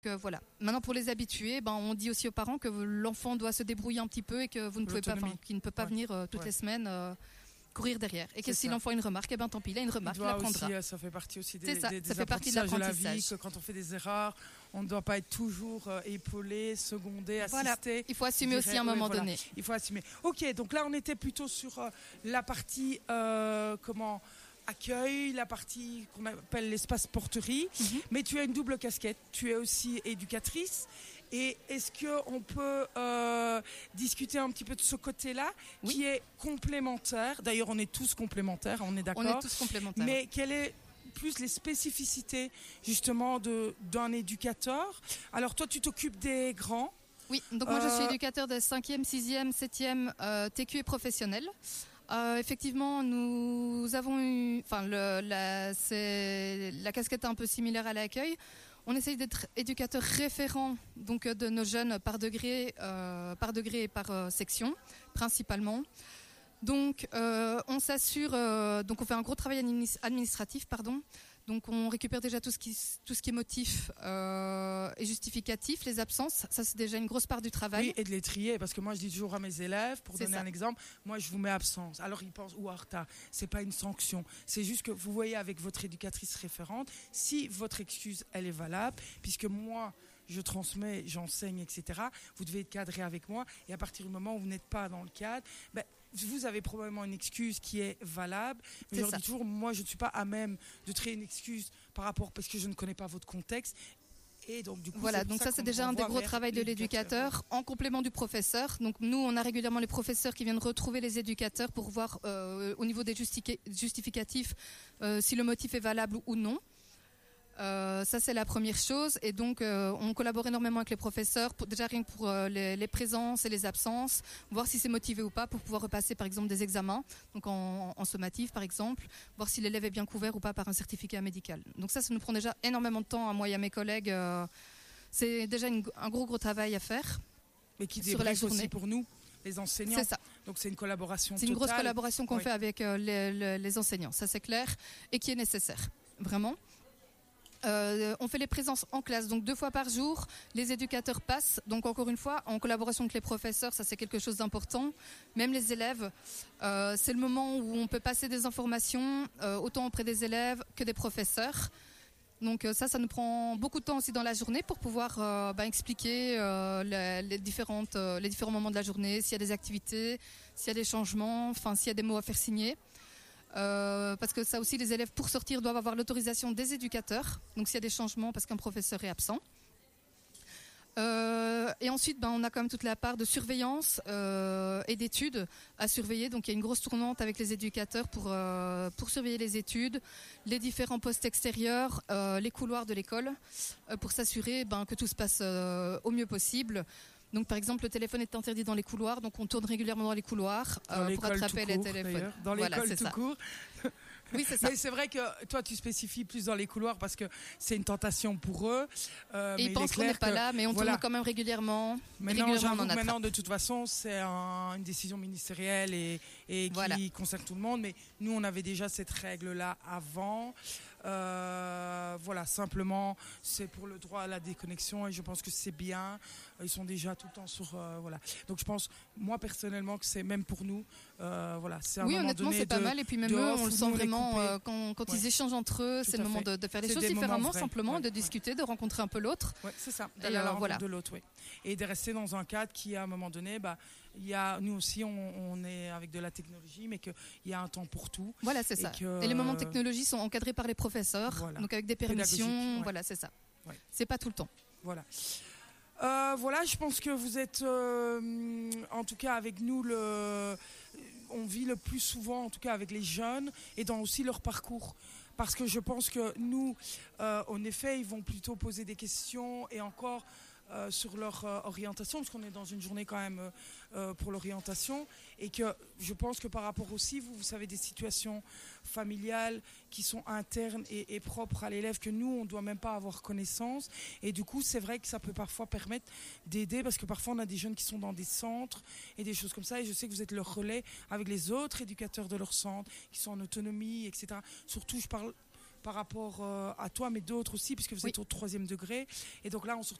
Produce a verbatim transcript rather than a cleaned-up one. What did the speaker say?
Que, voilà. Maintenant, pour les habituer, ben, on dit aussi aux parents que l'enfant doit se débrouiller un petit peu et que vous ne pouvez pas, qu'il ne peut pas ouais. venir euh, toutes ouais. les semaines euh, courir derrière. Et que c'est si ça. L'enfant a une remarque, eh ben, tant pis, il a une remarque, il l'apprendra. Aussi, ça fait partie aussi des, ça, des, des ça fait partie de l'apprentissage. De la vie, que quand on fait des erreurs, on ne doit pas être toujours euh, épaulé, secondé, assisté. Voilà. Il faut assumer aussi à un moment oui, voilà. donné. Il faut assumer. Ok, donc là, on était plutôt sur euh, la partie euh, comment accueil, la partie qu'on appelle l'espace porterie, mm-hmm. mais tu as une double casquette, tu es aussi éducatrice. Et est-ce qu'on peut euh, discuter un petit peu de ce côté-là, oui. qui est complémentaire? D'ailleurs, on est tous complémentaires, on est d'accord. On est tous complémentaires. Mais quelles est plus les spécificités justement de, d'un éducateur? Alors toi, tu t'occupes des grands. Oui, donc moi euh... je suis éducateur de cinquième, sixième, septième euh, T Q et professionnel. Euh, effectivement, nous avons eu, enfin, le, la, c'est, la casquette est un peu similaire à l'accueil. On essaye d'être éducateur référent donc de nos jeunes par degré, euh, par degré et par euh, section, principalement. Donc, euh, on s'assure, euh, donc on fait un gros travail administratif, pardon. Donc, on récupère déjà tout ce qui, tout ce qui est motif euh, et justificatif, les absences. Ça, c'est déjà une grosse part du travail. Oui, et de les trier, parce que moi, je dis toujours à mes élèves, pour c'est donner ça. un exemple, moi, je vous mets absence. Alors, ils pensent, ou en retard. C'est pas une sanction. C'est juste que vous voyez avec votre éducatrice référente, si votre excuse, elle est valable, puisque moi, je transmets, j'enseigne, et cetera. Vous devez être cadré avec moi. Et à partir du moment où vous n'êtes pas dans le cadre, ben, vous avez probablement une excuse qui est valable. Mais je leur dis toujours, moi, je ne suis pas à même de créer une excuse par rapport, parce que je ne connais pas votre contexte. Et donc, du coup, voilà, donc ça, ça c'est déjà un des gros travaux de l'éducateur, en complément du professeur. Donc nous, on a régulièrement les professeurs qui viennent retrouver les éducateurs pour voir euh, au niveau des justi- justificatifs euh, si le motif est valable ou non. Euh, ça c'est la première chose, et donc euh, on collabore énormément avec les professeurs, pour, déjà rien que pour euh, les, les présences et les absences, voir si c'est motivé ou pas pour pouvoir repasser par exemple des examens, donc en, en sommatif par exemple, voir si l'élève est bien couvert ou pas par un certificat médical. Donc ça, ça nous prend déjà énormément de temps à moi et à mes collègues. Euh, c'est déjà une, un gros gros travail à faire. Mais qui débriefe aussi pour nous, les enseignants. C'est ça. Donc c'est une collaboration C'est totale. une grosse collaboration qu'on oui. fait avec euh, les, les, les enseignants, ça c'est clair, et qui est nécessaire, vraiment. Euh, on fait les présences en classe, donc deux fois par jour. Les éducateurs passent, donc encore une fois, en collaboration avec les professeurs, ça c'est quelque chose d'important. Même les élèves, euh, c'est le moment où on peut passer des informations, euh, autant auprès des élèves que des professeurs. Donc euh, ça, ça nous prend beaucoup de temps aussi dans la journée pour pouvoir euh, bah, expliquer euh, les, les, différentes, euh, les différents moments de la journée, s'il y a des activités, s'il y a des changements, enfin s'il y a des mots à faire signer. Euh, parce que ça aussi, les élèves pour sortir doivent avoir l'autorisation des éducateurs, donc s'il y a des changements parce qu'un professeur est absent. Euh, et ensuite, ben, on a quand même toute la part de surveillance euh, et d'études à surveiller. Donc il y a une grosse tournante avec les éducateurs pour, euh, pour surveiller les études, les différents postes extérieurs, euh, les couloirs de l'école, euh, pour s'assurer ben, que tout se passe euh, au mieux possible. Donc, par exemple, le téléphone est interdit dans les couloirs, donc on tourne régulièrement dans les couloirs euh, pour attraper les téléphones. Dans l'école voilà, tout ça. Court. Oui, c'est ça. Mais c'est vrai que toi, tu spécifies plus dans les couloirs parce que c'est une tentation pour eux. Euh, Et ils pensent qu'on n'est pas là, mais on voilà. tourne quand même régulièrement. Maintenant, régulièrement on maintenant de toute façon, c'est un, une décision ministérielle et, et qui voilà. concerne tout le monde. Mais nous, on avait déjà cette règle-là avant. Euh, voilà, simplement, c'est pour le droit à la déconnexion et je pense que c'est bien. Ils sont déjà tout le temps sur, euh, voilà. Donc je pense, moi personnellement, que c'est même pour nous, euh, voilà, c'est un oui, moment honnêtement, donné c'est pas de, mal. Et puis même eux, on le sent vraiment euh, quand, quand ouais. ils échangent entre eux, tout c'est le moment de, de faire les c'est choses différemment, simplement, ouais, de discuter, ouais. de rencontrer un peu l'autre. Ouais, c'est ça. D'aller à la rencontre voilà. de l'autre, oui. Et de rester dans un cadre qui, à un moment donné, bah, il y a, nous aussi, on, on est avec de la technologie, mais qu'il y a un temps pour tout. Voilà, c'est et ça. Que, et les moments de technologie sont encadrés par les professeurs, voilà. donc avec des permissions. Ouais. Voilà, c'est ça. Ouais. C'est pas tout le temps. Voilà. Euh, voilà, je pense que vous êtes, euh, en tout cas avec nous, le, on vit le plus souvent, en tout cas avec les jeunes, et dans aussi leur parcours. Parce que je pense que nous, euh, en effet, ils vont plutôt poser des questions et encore euh, sur leur euh, orientation, parce qu'on est dans une journée quand même euh, pour l'orientation, et que je pense que par rapport aussi, vous, vous savez, des situations familiales qui sont internes et, et propres à l'élève, que nous, on ne doit même pas avoir connaissance. Et du coup, c'est vrai que ça peut parfois permettre d'aider, parce que parfois, on a des jeunes qui sont dans des centres et des choses comme ça, et je sais que vous êtes leur relais avec les autres éducateurs de leur centre, qui sont en autonomie, et cetera. Surtout, je parle par rapport euh, à toi, mais d'autres aussi, puisque vous Oui. êtes au troisième degré. Et donc là, on se retrouve